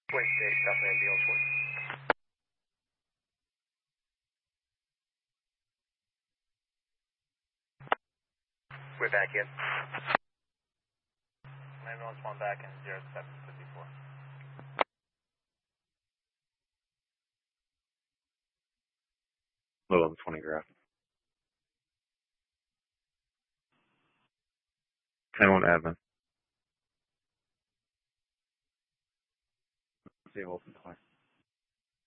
Wednesday, Southland ambulance 1. We're back in. Ambulance 1 back in 0754. Low level 20 graph. 10-1 admin. See you open.